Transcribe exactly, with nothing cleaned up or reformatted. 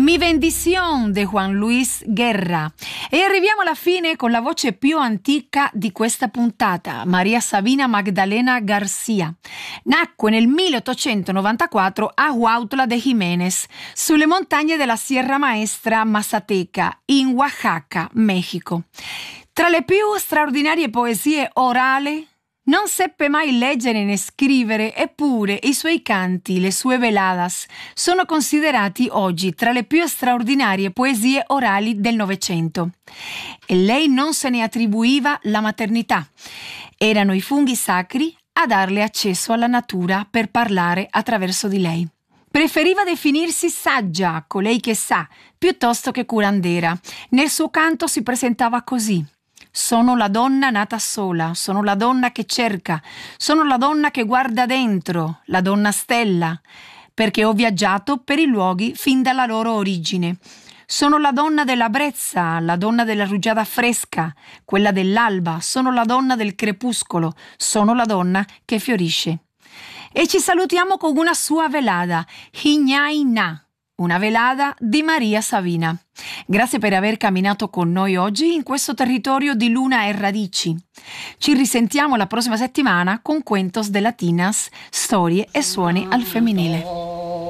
Mi bendición de Juan Luis Guerra. E arriviamo alla fine con la voce più antica di questa puntata, Maria Sabina Magdalena García. Nacque nel milleottocentonovantaquattro a Huautla de Jiménez, sulle montagne della Sierra Maestra Mazateca, in Oaxaca, Messico. Tra le più straordinarie poesie orali, non seppe mai leggere né scrivere, eppure i suoi canti, le sue veladas, sono considerati oggi tra le più straordinarie poesie orali del Novecento. E lei non se ne attribuiva la maternità. Erano i funghi sacri a darle accesso alla natura per parlare attraverso di lei. Preferiva definirsi saggia, colei che sa, piuttosto che curandera. Nel suo canto si presentava così. Sono la donna nata sola, sono la donna che cerca, sono la donna che guarda dentro, la donna stella, perché ho viaggiato per i luoghi fin dalla loro origine. Sono la donna della brezza, la donna della rugiada fresca, quella dell'alba, sono la donna del crepuscolo, sono la donna che fiorisce. E ci salutiamo con una sua velada, Hiñay-Na. Una velada di Maria Sabina. Grazie per aver camminato con noi oggi in questo territorio di luna e radici. Ci risentiamo la prossima settimana con Cuentos de Latinas, storie e suoni al femminile.